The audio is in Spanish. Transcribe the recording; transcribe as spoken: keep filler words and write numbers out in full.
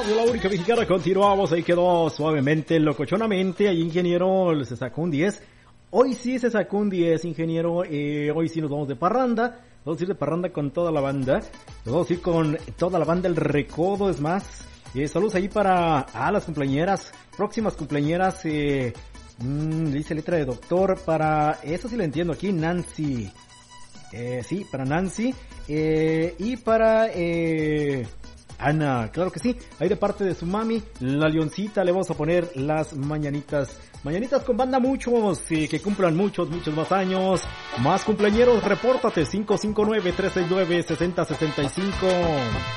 Radio La Única Mexicana, continuamos, ahí quedó suavemente, locochonamente, ahí ingeniero se sacó un diez, hoy sí se sacó un diez, ingeniero, eh, hoy sí nos vamos de parranda, vamos a ir de parranda con toda la banda, nos vamos a ir con toda la banda El Recodo, es más, eh, saludos ahí para a las cumpleañeras, próximas cumpleañeras, eh, mmm, dice letra de doctor, para, eso sí lo entiendo aquí, Nancy, eh, sí, para Nancy, eh, y para, eh, Ana, claro que sí, ahí de parte de su mami, la Leoncita, le vamos a poner las mañanitas, mañanitas con banda muchos, sí, que cumplan muchos, muchos más años, más cumpleañeros, repórtate, cinco cinco nueve, tres seis nueve, seis cero seis cinco.